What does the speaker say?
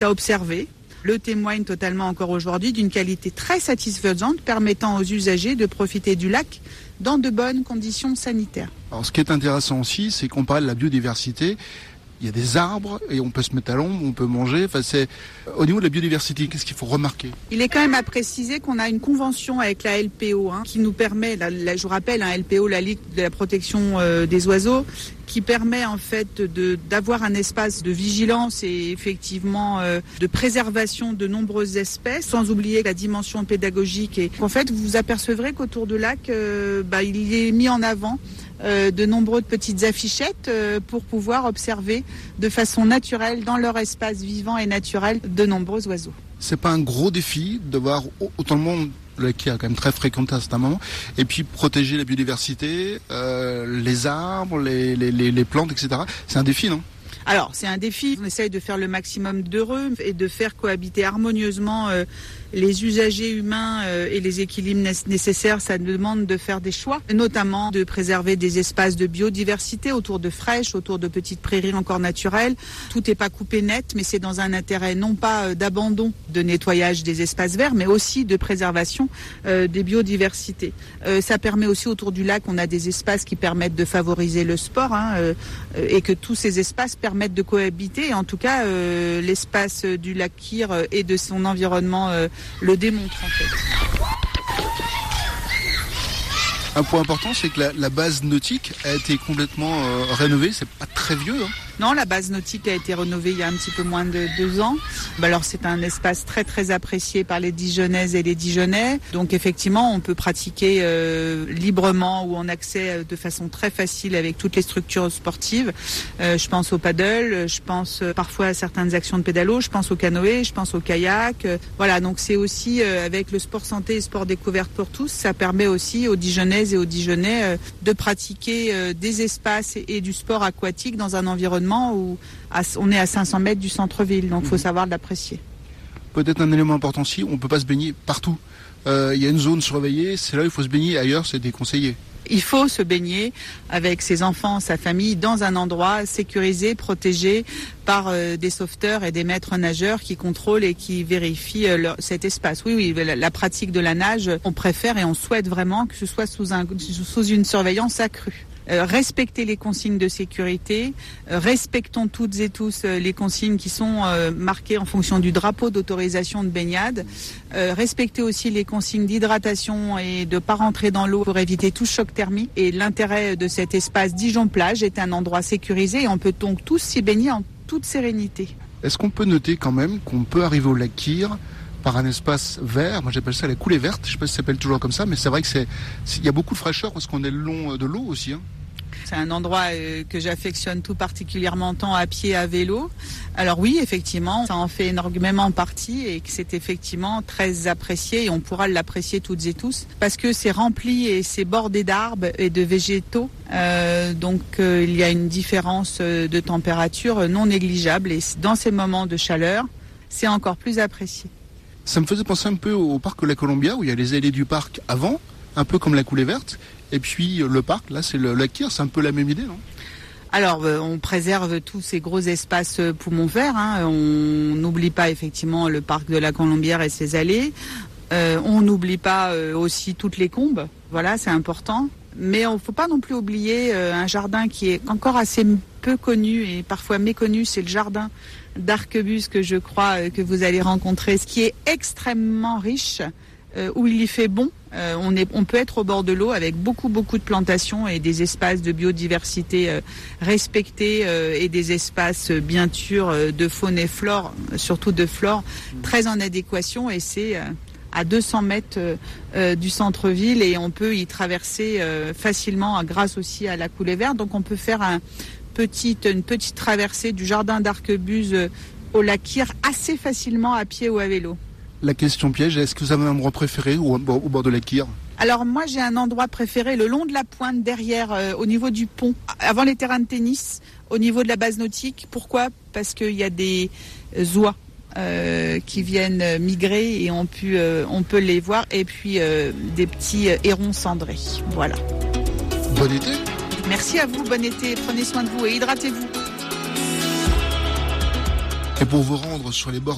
à observer. Le témoigne totalement encore aujourd'hui d'une qualité très satisfaisante permettant aux usagers de profiter du lac dans de bonnes conditions sanitaires. Alors ce qui est intéressant aussi, c'est qu'on parle de la biodiversité. Il y a des arbres et on peut se mettre à l'ombre, on peut manger. Enfin, c'est au niveau de la biodiversité, qu'est-ce qu'il faut remarquer ? Il est quand même à préciser qu'on a une convention avec la LPO qui nous permet, je vous rappelle, LPO, la Ligue de la protection des oiseaux, qui permet en fait d'avoir un espace de vigilance et effectivement de préservation de nombreuses espèces, sans oublier la dimension pédagogique. Et en fait, vous apercevrez qu'autour du lac, il est mis en avant de nombreuses petites affichettes pour pouvoir observer de façon naturelle, dans leur espace vivant et naturel, de nombreux oiseaux. C'est pas un gros défi de voir autant de monde qui est quand même très fréquenté à certains moments, et puis protéger la biodiversité, les arbres, les plantes, etc. C'est un défi, non ? Alors, c'est un défi. On essaye de faire le maximum d'heureux et de faire cohabiter harmonieusement les usagers humains et les équilibres nécessaires. Ça demande de faire des choix, notamment de préserver des espaces de biodiversité autour de fraiches, autour de petites prairies encore naturelles. Tout n'est pas coupé net, mais c'est dans un intérêt non pas d'abandon, de nettoyage des espaces verts, mais aussi de préservation des biodiversités. Ça permet aussi autour du lac, on a des espaces qui permettent de favoriser le sport et que tous ces espaces permettent de cohabiter. Et en tout cas, l'espace du lac Kyr et de son environnement le démontre en fait. Un point important, c'est que la base nautique a été complètement rénovée. C'est pas très vieux. Non, la base nautique a été rénovée il y a un petit peu moins de 2 ans. Alors c'est un espace très très apprécié par les Dijonnaises et les Dijonnais. Donc effectivement, on peut pratiquer librement ou en accès de façon très facile avec toutes les structures sportives. Je pense au paddle, je pense parfois à certaines actions de pédalo, je pense au canoë, je pense au kayak. Voilà, donc c'est aussi avec le sport santé et sport découverte pour tous, ça permet aussi aux Dijonnaises et aux Dijonnais de pratiquer des espaces et du sport aquatique dans un environnement où on est à 500 mètres du centre-ville, donc il faut savoir l'apprécier. Peut-être un élément important aussi, on ne peut pas se baigner partout. Il y a une zone surveillée, c'est là où il faut se baigner, ailleurs c'est déconseillé. Il faut se baigner avec ses enfants, sa famille, dans un endroit sécurisé, protégé par des sauveteurs et des maîtres nageurs qui contrôlent et qui vérifient cet espace. Oui, la pratique de la nage, on préfère et on souhaite vraiment que ce soit sous une surveillance accrue. Respectez les consignes de sécurité, respectons toutes et tous les consignes qui sont marquées en fonction du drapeau d'autorisation de baignade, respectez aussi les consignes d'hydratation et de ne pas rentrer dans l'eau pour éviter tout choc thermique. Et l'intérêt de cet espace Dijon-Plage est un endroit sécurisé et on peut donc tous s'y baigner en toute sérénité. Est-ce qu'on peut noter quand même qu'on peut arriver au lac Kyr par un espace vert, moi j'appelle ça la coulée verte, je ne sais pas si ça s'appelle toujours comme ça, mais c'est vrai qu'il y a beaucoup de fraîcheur parce qu'on est le long de l'eau aussi. C'est un endroit que j'affectionne tout particulièrement, tant à pied, à vélo. Alors oui, effectivement, ça en fait énormément partie et que c'est effectivement très apprécié et on pourra l'apprécier toutes et tous parce que c'est rempli et c'est bordé d'arbres et de végétaux. Donc il y a une différence de température non négligeable et dans ces moments de chaleur, c'est encore plus apprécié. Ça me faisait penser un peu au parc La Colombia où il y a les allées du parc avant, un peu comme la coulée verte. Et puis le parc, là c'est le lac Kyr, c'est un peu la même idée, non ? Alors on préserve tous ces gros espaces poumons verts. On n'oublie pas effectivement le parc de la Colombière et ses allées. On n'oublie pas aussi toutes les combes. Voilà, c'est important. Mais il ne faut pas non plus oublier un jardin qui est encore assez peu connu et parfois méconnu, c'est le jardin d'Arquebuse que je crois que vous allez rencontrer, ce qui est extrêmement riche, où il y fait bon. On peut être au bord de l'eau avec beaucoup de plantations et des espaces de biodiversité respectés et des espaces bien sûr de faune et flore, surtout de flore, très en adéquation et c'est à 200 mètres du centre-ville et on peut y traverser facilement grâce aussi à la coulée verte. Donc on peut faire une petite traversée du jardin d'Arquebuse au lac Kyr assez facilement à pied ou à vélo. La question piège, est-ce que vous avez un endroit préféré au bord de la Kyr ? Alors moi j'ai un endroit préféré le long de la pointe derrière au niveau du pont, avant les terrains de tennis, au niveau de la base nautique. Pourquoi ? Parce qu'il y a des oies qui viennent migrer et on peut les voir et puis des petits hérons cendrés. Voilà. Bon été. Merci à vous, bon été, prenez soin de vous et hydratez-vous. Et pour vous rendre sur les bords